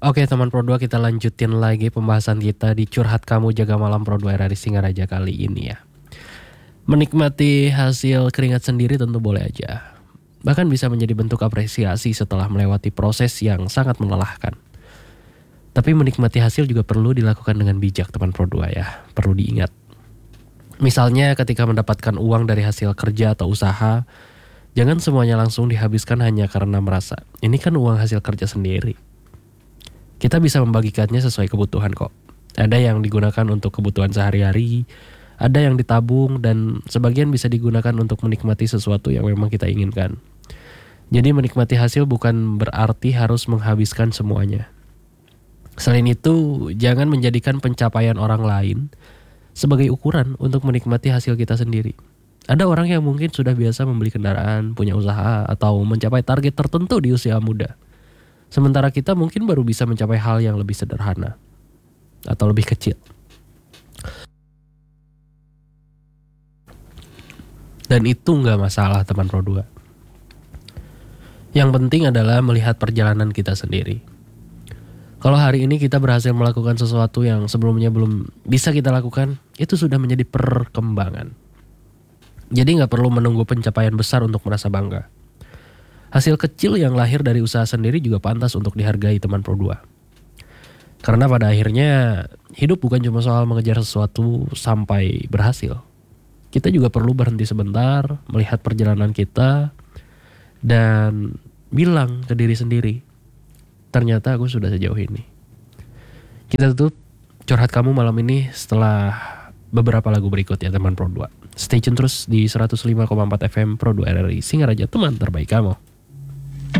Oke teman Pro 2, kita lanjutin lagi pembahasan kita di Curhat Kamu Jaga Malam Pro 2 RRI Singaraja kali ini ya. Menikmati hasil keringat sendiri tentu boleh aja. Bahkan bisa menjadi bentuk apresiasi setelah melewati proses yang sangat melelahkan. Tapi menikmati hasil juga perlu dilakukan dengan bijak teman Pro 2 ya. Perlu diingat. Misalnya ketika mendapatkan uang dari hasil kerja atau usaha, jangan semuanya langsung dihabiskan hanya karena merasa ini kan uang hasil kerja sendiri. Kita bisa membagikannya sesuai kebutuhan kok. Ada yang digunakan untuk kebutuhan sehari-hari, ada yang ditabung, dan sebagian bisa digunakan untuk menikmati sesuatu yang memang kita inginkan. Jadi menikmati hasil bukan berarti harus menghabiskan semuanya. Selain itu, jangan menjadikan pencapaian orang lain sebagai ukuran untuk menikmati hasil kita sendiri. Ada orang yang mungkin sudah biasa membeli kendaraan, punya usaha, atau mencapai target tertentu di usia muda. Sementara kita mungkin baru bisa mencapai hal yang lebih sederhana atau lebih kecil. Dan itu nggak masalah teman Pro 2. Yang penting adalah melihat perjalanan kita sendiri. Kalau hari ini kita berhasil melakukan sesuatu yang sebelumnya belum bisa kita lakukan, itu sudah menjadi perkembangan. Jadi nggak perlu menunggu pencapaian besar untuk merasa bangga. Hasil kecil yang lahir dari usaha sendiri juga pantas untuk dihargai teman Pro 2. Karena pada akhirnya hidup bukan cuma soal mengejar sesuatu sampai berhasil. Kita juga perlu berhenti sebentar, melihat perjalanan kita, dan bilang ke diri sendiri, ternyata aku sudah sejauh ini. Kita tutup curhat kamu malam ini setelah beberapa lagu berikut ya teman Pro 2. Stay tune terus di 105,4 FM Pro 2 RRI Singaraja, teman terbaik kamu.